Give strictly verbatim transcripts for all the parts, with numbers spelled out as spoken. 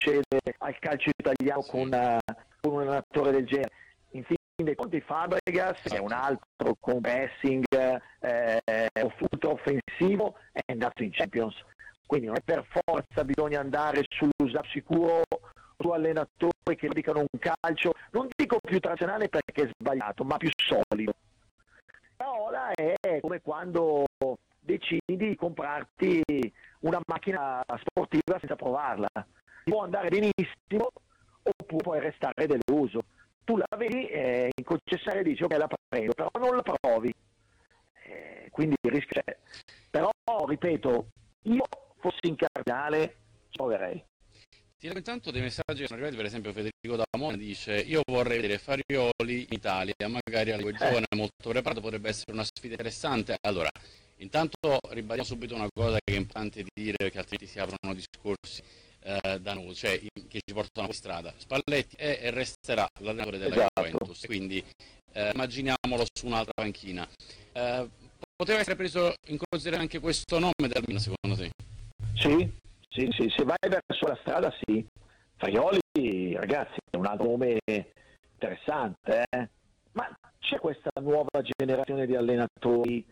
succede al calcio italiano con, uh, con un allenatore del genere. In fin dei conti Fabregas è un altro con pressing eh, molto offensivo, è andato in Champions, quindi non è per forza bisogna andare sull'usato sicuro su allenatori che dicano un calcio, non dico più tradizionale perché è sbagliato, ma più solido. La ola è come quando decidi di comprarti una macchina sportiva senza provarla, può andare benissimo oppure puoi restare deluso. Tu la vedi e in concessionaria dici ok la prendo, però non la provi, eh, quindi il rischio c'è. Però ripeto, io fossi in cardinale proverei. Ti leggo intanto dei messaggi che sono arrivati, per esempio Federico da Mona dice io vorrei vedere Farioli in Italia, magari a livello giovane, molto preparato, potrebbe essere una sfida interessante. Allora, intanto ribadiamo subito una cosa che è importante dire, perché altrimenti si aprono discorsi eh, da noi, cioè che ci portano a strada. Spalletti è e resterà l'allenatore della Esatto. Juventus, quindi eh, immaginiamolo su un'altra panchina. Eh, poteva essere preso in considerazione anche questo nome del Milan, secondo te? Sì, sì, sì, se vai verso la strada sì. Farioli, ragazzi, è un altro nome interessante, eh? Ma c'è questa nuova generazione di allenatori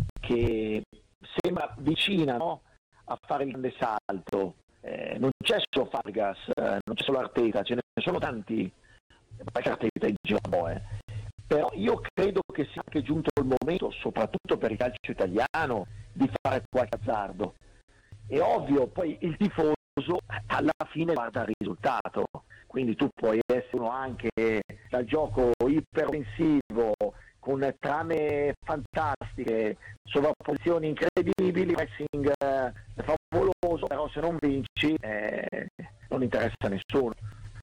che sembra vicina, no? A fare il grande salto. Eh, non c'è solo Fabregas, eh, non c'è solo Arteta, ce ne sono tanti, perché Arteta è giro, eh. Però io credo che sia anche giunto il momento, soprattutto per il calcio italiano, di fare qualche azzardo. È ovvio, poi il tifoso alla fine guarda il risultato, quindi tu puoi essere uno anche dal gioco iperoffensivo, con trame fantastiche, sovrapposizioni incredibili, pressing eh, favoloso, però se non vinci eh, non interessa a nessuno.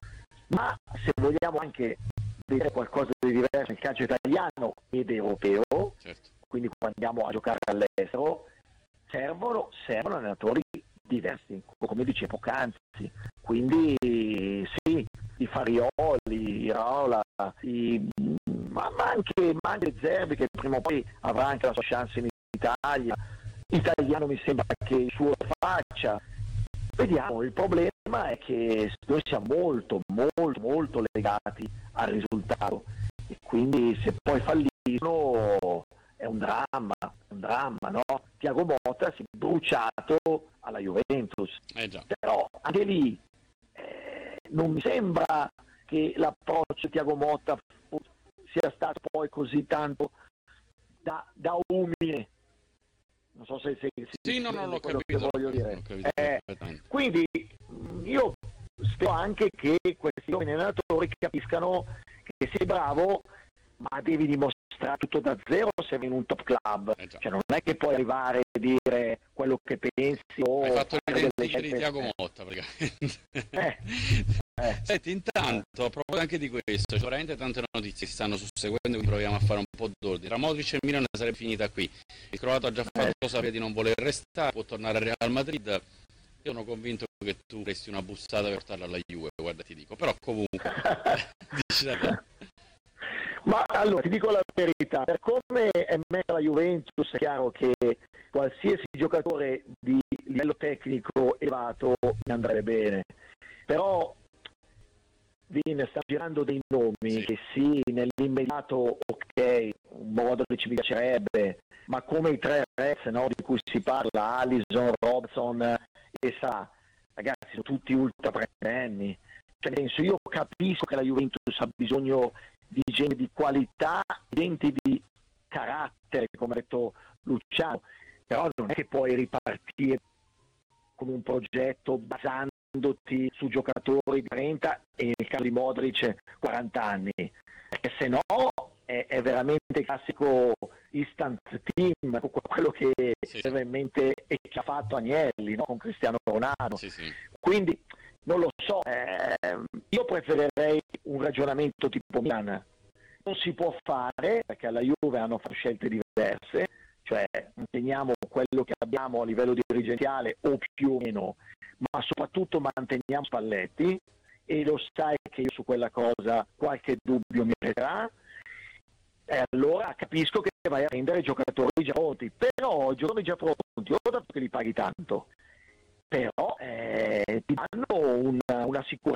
Ma se vogliamo anche vedere qualcosa di diverso nel calcio italiano ed europeo, certo. Quindi quando andiamo a giocare all'estero, servono, servono allenatori diversi, come dicevo poc'anzi. Quindi sì, i Farioli, i Raola, i, ma, ma, anche, ma anche Zerbi, che prima o poi avrà anche la sua chance in Italia. Italiano mi sembra che il suo faccia. Vediamo, il problema è che noi siamo molto, molto, molto legati al risultato e quindi se poi falliscono è un dramma, è un dramma, no? Thiago Motta si è bruciato alla Juventus, Eh già. però anche lì eh, non mi sembra che l'approccio di Thiago Motta sia stato poi così tanto da, da umile. Non so se, se, se sì, no, non l'ho quello capito, che voglio dire. l'ho capito Eh, quindi io spero anche che questi giovani allenatori capiscano che sei bravo, ma devi dimostrare tutto da zero se vieni in un top club. Eh già. Cioè non è che puoi arrivare a dire quello che pensi o hai fatto l'identica di scelte... Thiago Motta praticamente. Eh. Eh. Senti, intanto a proposito anche di questo, c'è veramente tante notizie che stanno susseguendo, quindi proviamo a fare un po' d'ordine. Tra Modric e Milan sarebbe finita qui, il croato ha già fatto Eh. sapere di non voler restare, può tornare al Real Madrid. Io sono convinto che tu resti una bussata per portarla alla Juve, guarda ti dico, però comunque dici da te. Ma allora ti dico la verità, per come è messa la Juventus è chiaro che qualsiasi giocatore di livello tecnico elevato mi andrebbe bene, però Vin, sta girando dei nomi sì. che sì, nell'immediato ok, un Modric mi piacerebbe, ma come i tre Reds, no, di cui si parla, Alisson, Robson e Sa, ragazzi sono tutti ultra trentenni, cioè penso, io capisco che la Juventus ha bisogno di gente di qualità, gente di carattere, come ha detto Luciano, però non è che puoi ripartire con un progetto basandoti su giocatori di trenta e nel caso di Modric quaranta anni, perché se no è, è veramente il classico instant team, quello che sì, aveva in mente e che ha fatto Agnelli, no? Con Cristiano Ronaldo. Sì, sì. Quindi non lo so, eh, io preferirei un ragionamento tipo Milan. Non si può fare perché alla Juve hanno fatto scelte diverse, cioè manteniamo quello che abbiamo a livello dirigenziale o più o meno, ma soprattutto manteniamo Spalletti, e lo sai che io su quella cosa qualche dubbio mi resterà, e allora capisco che vai a prendere giocatori già pronti, però giocatori già pronti, o dato che li paghi tanto, però eh, ti danno una, una sicurezza